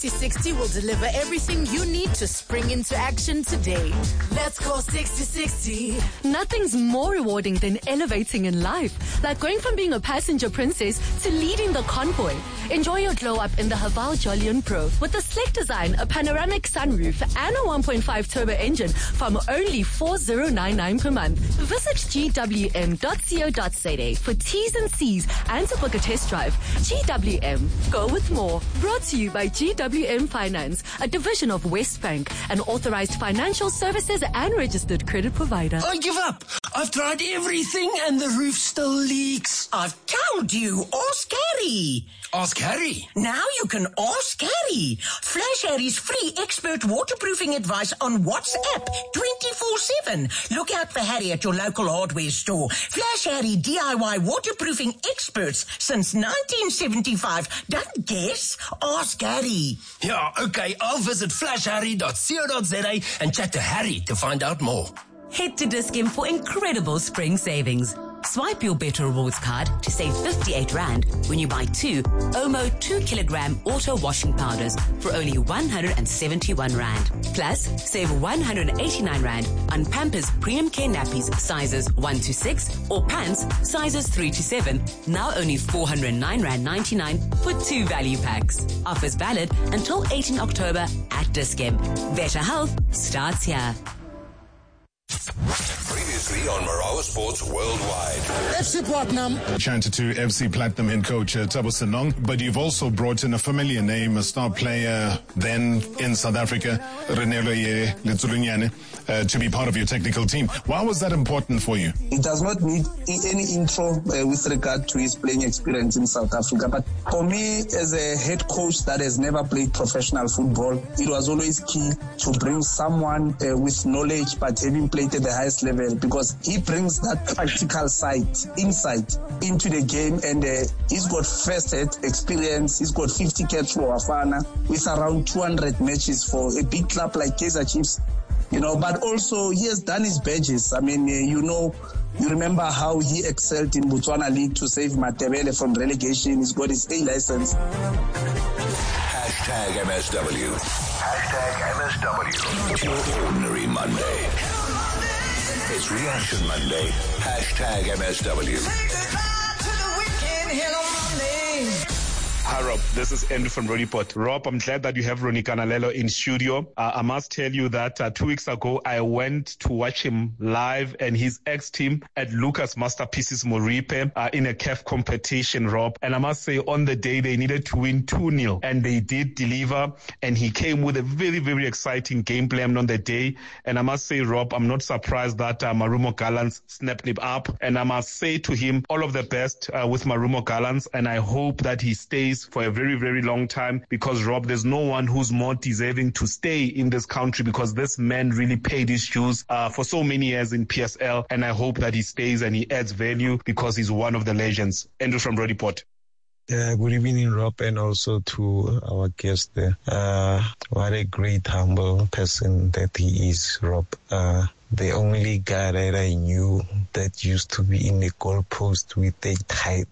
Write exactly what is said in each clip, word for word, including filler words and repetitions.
sixty will deliver everything you need to spring into action today. Let's go sixty sixty. Nothing's more rewarding than elevating in life, like going from being a passenger princess to leading the convoy. Enjoy your glow up in the Haval Jolion Pro with a sleek design, a panoramic sunroof, and a one point five turbo engine from only four thousand ninety-nine per month. Visit g w m dot co dot z a for T's and C's and to book a test drive. G W M, go with more. Brought to you by G W M Finance, a division of Westbank, an authorized financial services and registered credit provider. I give up. I've tried everything and the roof still leaks. I've told you, ask Harry. Ask Harry? Now you can ask Harry. Flash Harry's free expert waterproofing advice on WhatsApp twenty-four seven. Look out for Harry at your local hardware store. Flash Harry D I Y waterproofing experts since nineteen seventy-five. Don't guess. Ask Harry. Yeah, okay. I'll visit flash harry dot co dot z a and chat to Harry to find out more. Head to Dis-Chem for incredible spring savings. Swipe your Better Rewards card to save fifty-eight rand when you buy two Omo two kilogram auto washing powders for only one hundred seventy-one rand. Plus, save one hundred eighty-nine rand on Pampers Premium Care Nappies sizes one to six or pants sizes three to seven. Now only four hundred nine rand ninety-nine for two value packs. Offers valid until eighteenth October at Dis-Chem. Better health starts here. Previously on Marawa Sports Worldwide. F C Platinum. Chanted to F C Platinum head coach uh, Thabo Senong, but you've also brought in a familiar name, a star player then in South Africa, Renelo Letsulunyane, uh, to be part of your technical team. Why was that important for you? He does not need any intro uh, with regard to his playing experience in South Africa, but for me, as a head coach that has never played professional football, it was always key to bring someone uh, with knowledge but having played at the highest level, because he brings that practical side, insight into the game, and uh, he's got first-hand experience. He's got fifty caps for Bafana with around two hundred matches for a big club like Kaizer Chiefs, you know, but also he has done his badges. I mean, uh, you know, you remember how he excelled in Botswana League to save Matebele from relegation. He's got his A license. Hashtag M S W. Hashtag M S W. Not your ordinary Monday. It's Reaction Monday. Hashtag M S W. Hi, Rob. This is Andrew from Rodipot. Rob, I'm glad that you have Ronnie Kanalelo in studio. Uh, I must tell you that uh, two weeks ago, I went to watch him live and his ex-team at Lucas Masterpieces Moripe uh, in a C A F competition, Rob. And I must say, on the day, they needed to win two nil, and they did deliver. And he came with a very, very exciting game plan on the day. And I must say, Rob, I'm not surprised that uh, Marumo Gallants snapped him up. And I must say to him, all of the best uh, with Marumo Gallants. And I hope that he stays for a very, very long time, because, Rob, there's no one who's more deserving to stay in this country, because this man really paid his dues uh, for so many years in P S L, and I hope that he stays and he adds value because he's one of the legends. Andrew from Rodipot. Uh, good evening, Rob, and also to our guest there. Uh, what a great, humble person that he is, Rob. Uh, the only guy that I knew that used to be in the goalpost with a tight.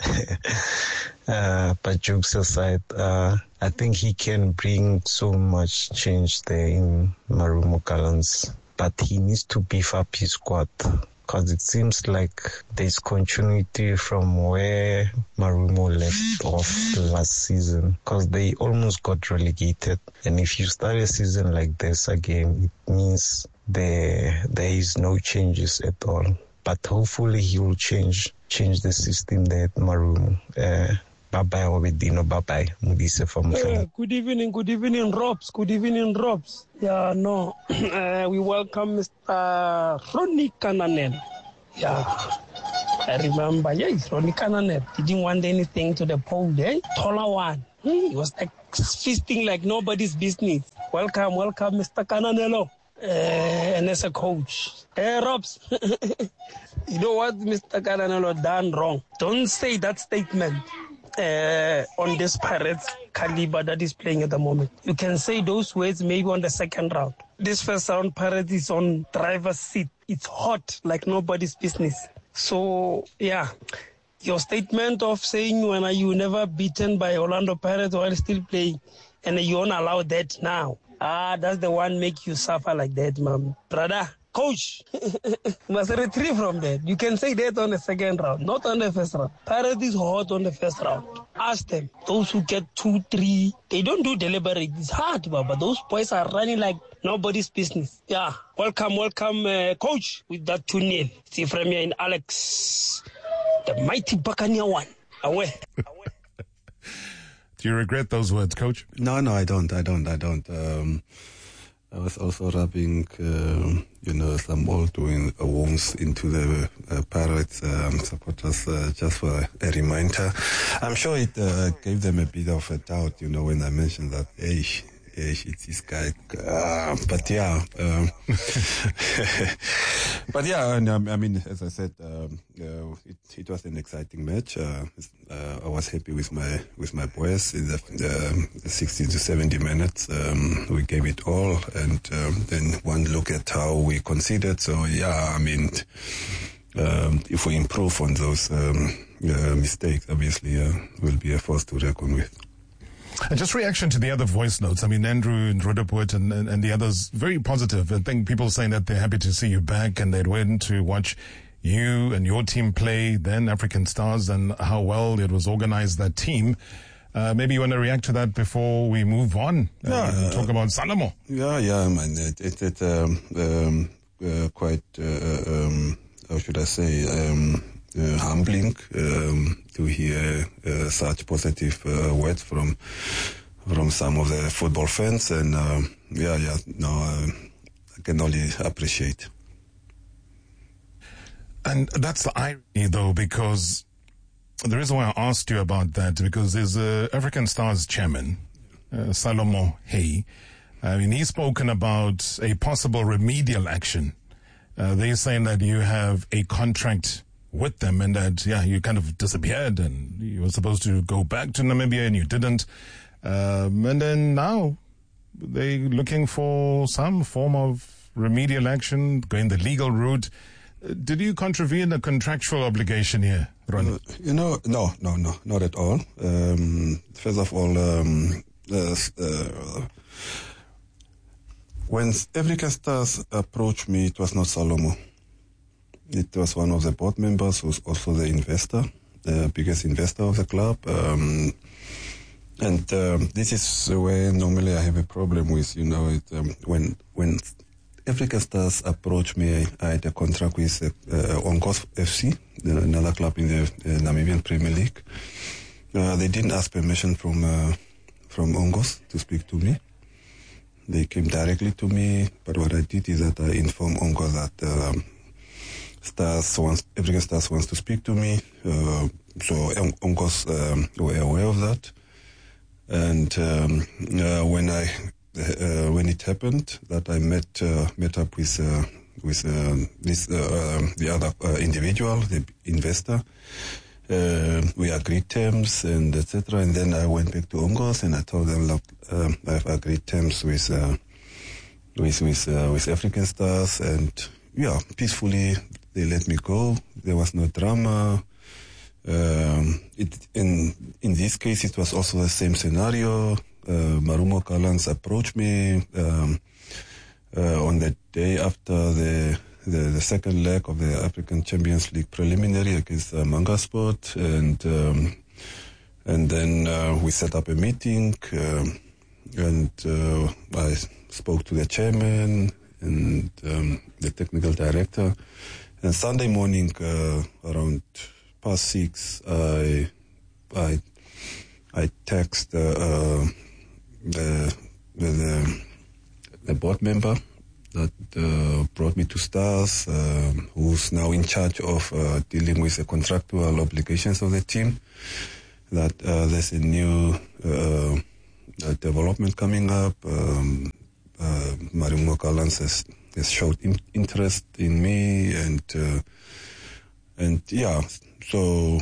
uh, but jokes aside, uh, I think he can bring so much change there in Marumo Gallants, but he needs to beef up his squad, because it seems like there's continuity from where Marumo left off last season, because they almost got relegated. And if you start a season like this again, it means there there is no changes at all. But hopefully he will change change the system there at Marumo. Uh, bye-bye, Obedino. Bye-bye. Mudise from uh, Good evening, good evening, Robs. Good evening, Robs. Yeah, no. uh, we welcome Mister Ronnie Kanalelo. Yeah. I remember, yes, Ronnie Kanalelo. He didn't want anything to the pole, eh? Taller one. He was like feasting like nobody's business. Welcome, welcome, Mister Kanalelo. Uh, and as a coach. Hey, Robs, you know what Mister Kanalelo done wrong? Don't say that statement uh, on this Pirates caliber that is playing at the moment. You can say those words maybe on the second round. This first round, Pirates is on driver's seat. It's hot like nobody's business. So, yeah, your statement of saying when are you never beaten by Orlando Pirates while still playing and you won't allow that now. Ah, that's the one make you suffer like that, man. Brother, coach, you must retrieve from that. You can say that on the second round, not on the first round. Pirates is hot on the first round. Ask them. Those who get two, three, they don't do deliberate. It's hard, but those boys are running like nobody's business. Yeah, welcome, welcome, uh, coach, with that two nil. See from here in Alex, the mighty Buccaneer one. Away. Do you regret those words, coach? No, no, I don't. I don't. I don't. Um, I was also rubbing, um, you know, some old wounds into the uh, Pirates um, supporters uh, just for a reminder. I'm sure it uh, gave them a bit of a doubt, you know, when I mentioned that, hey, hey it's this guy. Uh, but yeah, um, but yeah, and, um, I mean, as I said, um, uh, it, it was an exciting match. Uh, uh, I was happy with my with my boys in the, the sixty to seventy minutes. Um, we gave it all, and um, then one look at how we conceded. So yeah, I mean, um, if we improve on those um, uh, mistakes, obviously, uh, we'll be a force to reckon with. And just reaction to the other voice notes. I mean, Andrew and Rudderwood and, and, and the others, very positive. I think people saying that they're happy to see you back and they'd wait to watch you and your team play, then African Stars, and how well it was organized, that team. Uh, maybe you want to react to that before we move on and yeah, talk about Salomo. Yeah, yeah, man. It, it, it um, um, uh, quite, uh, um, how should I say, um, Uh, humbling um, to hear uh, such positive uh, words from from some of the football fans, and uh, yeah, yeah, no, uh, I can only appreciate. And that's the irony, though, because the reason why I asked you about that, because there's a African Stars chairman, uh, Salomo Hay. I mean, he's spoken about a possible remedial action. Uh, they're saying that you have a contract with them and that, yeah, you kind of disappeared and you were supposed to go back to Namibia and you didn't. Um, and then now they're looking for some form of remedial action, going the legal route. Uh, did you contravene a contractual obligation here, Ronnie? Uh, you know, no, no, no, not at all. Um, first of all, um, uh, uh, when African Stars approached me, it was not Salomo. It was one of the board members who's also the investor, the biggest investor of the club. Um, and um, this is where normally I have a problem with, you know, it, um, when when African Stars approached me, I, I had a contract with uh, uh, Onkos F C, another club in the uh, Namibian Premier League. Uh, they didn't ask permission from uh, from Onkos to speak to me. They came directly to me, but what I did is that I informed Onkos that um, Stars wants, African Stars wants to speak to me, uh, so Onkos um, were aware of that. And um, uh, when I, uh, when it happened, that I met uh, met up with uh, with uh, this uh, uh, the other uh, individual, the investor. Uh, we agreed terms and et cetera. And then I went back to Onkos and I told them, look, um, I've agreed terms with uh, with with uh, with African Stars, and yeah, peacefully. They let me go. There was no drama. Um, it, in in this case, it was also the same scenario. Uh, Marumo Gallants approached me um, uh, on the day after the, the the second leg of the African Champions League preliminary against uh, Manga Sport, and um, and then uh, we set up a meeting, um, and uh, I spoke to the chairman and um, the technical director. And Sunday morning, uh, around past six, I, I, I text uh, uh, the, the the board member that uh, brought me to Stars, uh, who's now in charge of uh, dealing with the contractual obligations of the team. That uh, there's a new uh, uh, development coming up. Um, uh, Marumo Gallants has. Has showed in, interest in me, and uh, and yeah, so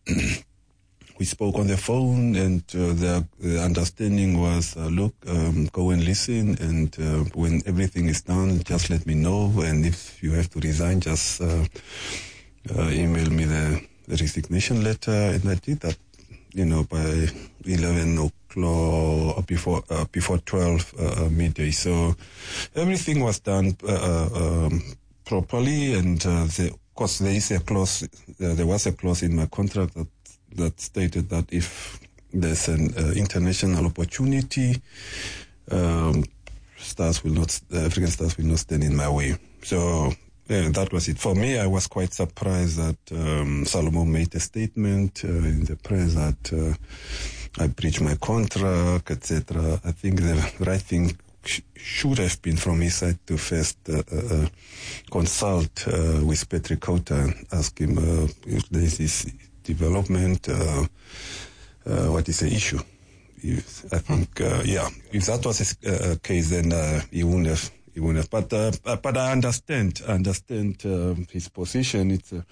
we spoke on the phone, and uh, the, the understanding was, uh, look, um, go and listen, and uh, when everything is done, just let me know, and if you have to resign, just uh, uh, email me the, the resignation letter, and I did that, you know, by eleven o'clock, before uh, before twelve uh, midday. So everything was done uh, um, properly, and uh, the, of course there is a clause. Uh, there was a clause in my contract that that stated that if there's an uh, international opportunity, um, stars will not, uh, African stars will not stand in my way. So. Yeah, that was it. For me, I was quite surprised that um, Solomon made a statement uh, in the press that uh, I breached my contract, et cetera. I think the right thing sh- should have been from his side to first uh, uh, consult uh, with Patrick Cota and ask him uh, if there is this development, uh, uh, what is the issue. If, I think, uh, yeah, if that was a uh, case, then uh, he wouldn't have. But uh, but I understand I understand uh, his position. It's uh,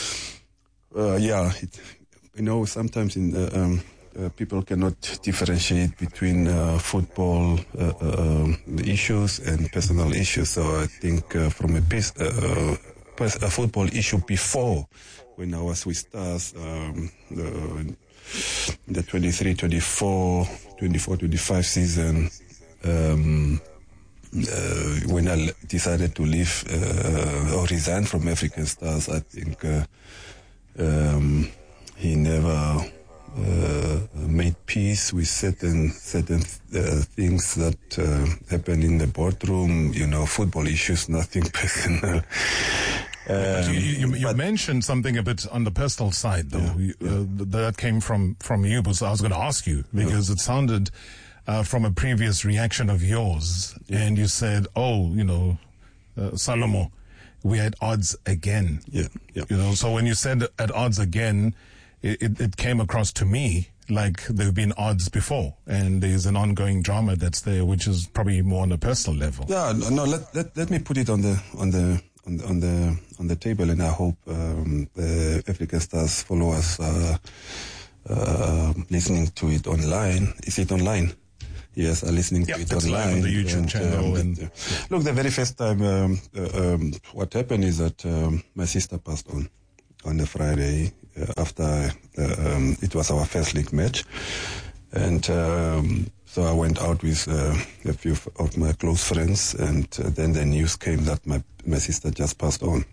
uh, yeah, it, you know, sometimes in uh, um, uh, people cannot differentiate between uh, football uh, uh, issues and personal issues. So I think uh, from a, pers- uh, a football issue before, when I was with Stars, um, the, the twenty-three twenty-four, twenty-four twenty-five season. Um, Uh, when I decided to leave uh, or resign from African Stars, I think uh, um, he never uh, made peace with certain certain uh, things that uh, happen in the boardroom. You know, football issues, nothing personal. Um, you, you, you mentioned something a bit on the personal side, though. Yeah, yeah. Uh, that came from from you, because I was going to ask you, because yeah. it sounded. Uh, from a previous reaction of yours, yeah. and you said, "Oh, you know, uh, Salomo, we had odds again." Yeah, yeah. You know, so when you said at odds again, it, it, it came across to me like there've been odds before, and there's an ongoing drama that's there, which is probably more on a personal level. Yeah, no. Let let, let me put it on the on the on the on the, on the table, and I hope um, the African Stars followers are uh, listening to it online. Is it online? Yes, I'm listening yep, to it it's online. Live on the YouTube and, channel. Um, and, uh, look, the very first time, um, uh, um, what happened is that um, my sister passed on on a Friday uh, after uh, um, it was our first league match, and um, so I went out with uh, a few of my close friends, and uh, then the news came that my my sister just passed on.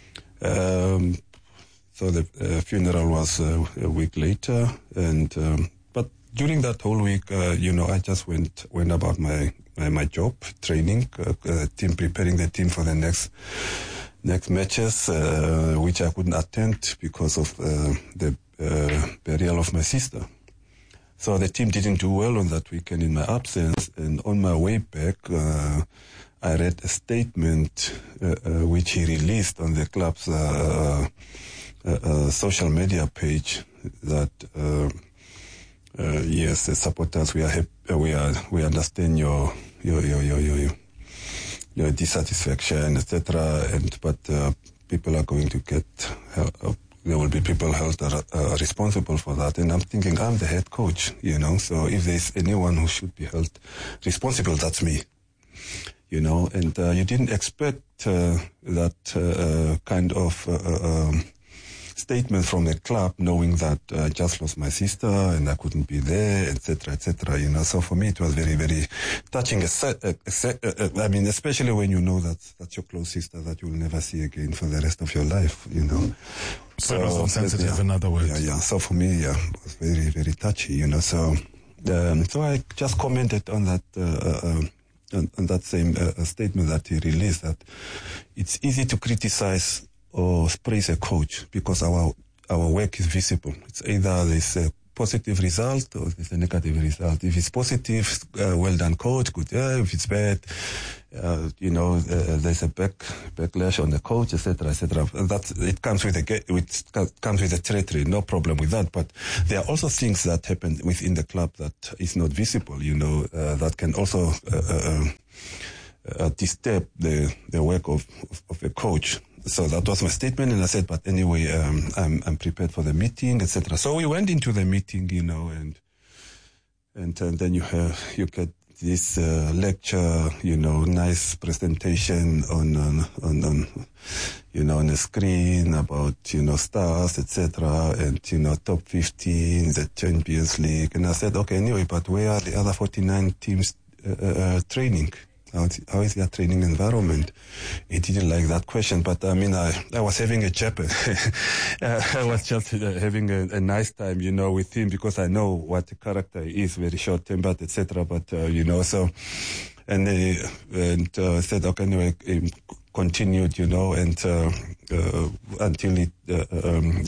Um, so the uh, funeral was uh, a week later, and. Um, During that whole week, uh, you know, I just went went about my my, my job, training, uh, uh, team preparing the team for the next next matches, uh, which I couldn't attend because of uh, the uh, burial of my sister. So the team didn't do well on that weekend in my absence, and on my way back, uh, I read a statement uh, uh, which he released on the club's uh, uh, uh, social media page that. Uh, Uh, yes, the supporters, we are happy, uh, we are we understand your your your your your, your dissatisfaction, et cetera. And but uh, people are going to get help. Uh, there will be people held uh, uh, responsible for that. And I'm thinking, I'm the head coach, you know. So if there's anyone who should be held responsible, that's me, you know. And uh, you didn't expect uh, that uh, kind of. Uh, um, statement from the club, knowing that uh, I just lost my sister and I couldn't be there, et cetera, et cetera. You know, so for me it was very, very touching. I mean, especially when you know that that's your close sister that you'll never see again for the rest of your life. You know, so, so it was sensitive, yeah, in other words. Yeah, yeah. So for me, yeah, it was very, very touchy. You know, so um, so I just commented on that. Uh, uh, on, on that same uh, statement that he released, that it's easy to criticize or praise a coach because our our work is visible. It's either there's a positive result or there's a negative result. If it's positive, uh, well done, coach, good. Yeah. If it's bad, uh, you know, uh, there's a back backlash on the coach, et cetera, et cetera. That it comes with the it comes with the territory. No problem with that. But there are also things that happen within the club that is not visible. You know, uh, that can also uh, uh, uh, disturb the the work of of, of a coach. So that was my statement, and I said, but anyway, um, I'm I'm prepared for the meeting, et cetera. So we went into the meeting, you know, and and, and then you have you get this uh, lecture, you know, nice presentation on, on, on, on, you know, on a screen about, you know, stars, et cetera, and, you know, top fifteen, the Champions League. And I said, okay, anyway, but where are the other forty-nine teams uh, uh, training? How is, how is their training environment? He didn't like that question, but I mean, I, I was having a chap. I was just uh, having a, a nice time, you know, with him, because I know what the character is, very short-tempered, et cetera. But, uh, you know, so, and they and, uh, said, okay, anyway, um, continued, you know, and uh, uh, until it, uh, um,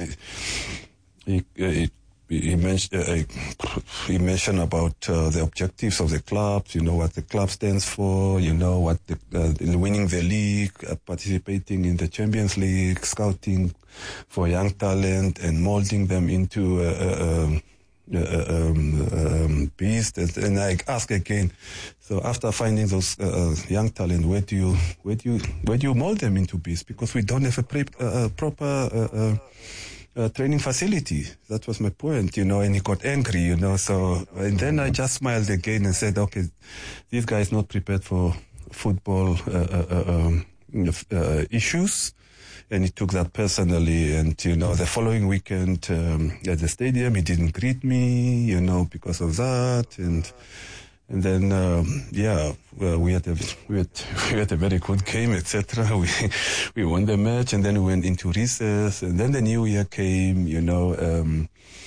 it, it He mentioned, uh, he mentioned about uh, the objectives of the clubs, you know, what the club stands for, you know, what the, uh, winning the league, uh, participating in the Champions League, scouting for young talent and molding them into a uh, um, uh, um, um, beast. And, and I ask again, so after finding those uh, young talent, where do you, where do you, where do you mold them into beasts? Because we don't have a pre- uh, proper uh, uh, Uh, training facility. That was my point, you know, and he got angry, you know, so, and then I just smiled again and said, okay, this guy is not prepared for football uh, uh, um, uh, issues, and he took that personally, and, you know, the following weekend um, at the stadium, he didn't greet me, you know, because of that, and And then, um, yeah, well, we had a we had, we had a very good game, et cetera. We we won the match, and then we went into recess, and then the new year came. You know, um,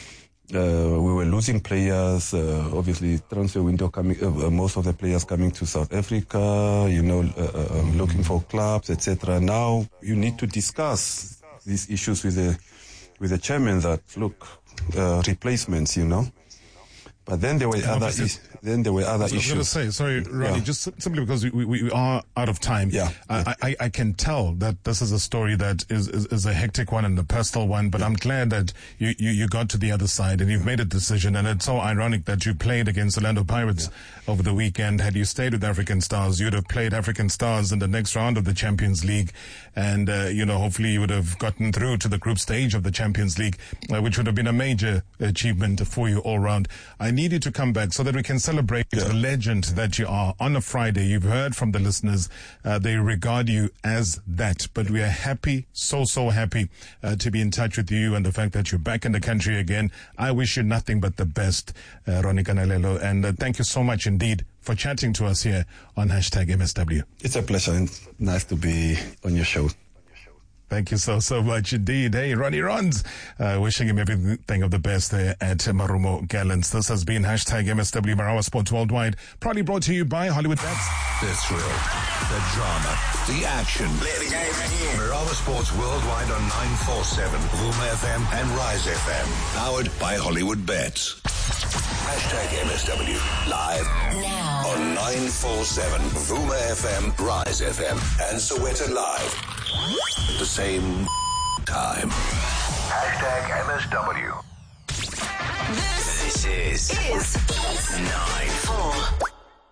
uh, we were losing players. Uh, obviously, transfer window coming. Uh, most of the players coming to South Africa. You know, uh, um, looking for clubs, et cetera. Now you need to discuss these issues with the with the chairman. That look, uh, replacements. You know. But then there were yeah, other is, then there were other I was issues. I was going to say, sorry, Ronnie, yeah. just simply because we, we, we are out of time. Yeah. I, I, I can tell that this is a story that is, is, is a hectic one and a personal one, but yeah. I'm glad that you, you, you got to the other side and you've made a decision. And it's so ironic that you played against Orlando Pirates yeah. over the weekend. Had you stayed with African Stars, you'd have played African Stars in the next round of the Champions League. And, uh, you know, hopefully you would have gotten through to the group stage of the Champions League, uh, which would have been a major achievement for you all round. I need you to come back so that we can celebrate yeah. the legend that you are on a Friday. You've heard from the listeners. Uh, they regard you as that. But we are happy, so, so happy uh, to be in touch with you and the fact that you're back in the country again. I wish you nothing but the best, uh, Ronnie Kanalelo. And uh, thank you so much indeed for chatting to us here on hashtag M S W. It's a pleasure and nice to be on your show. Thank you so, so much indeed. Hey, Ronnie Rons, uh, wishing him everything of the best there at Marumo Gallants. This has been hashtag M S W Marawa Sports Worldwide, proudly brought to you by Hollywood Bets. The thrill, the drama, the action. Play the game again. Marawa Sports Worldwide on nine forty-seven, Vuma F M and Rise F M. Powered by Hollywood Bets. Hashtag M S W live now on nine forty-seven, Vuma F M, Rise F M, and Soweto Live. At the same time. Hashtag M S W. This, this is, is nine four.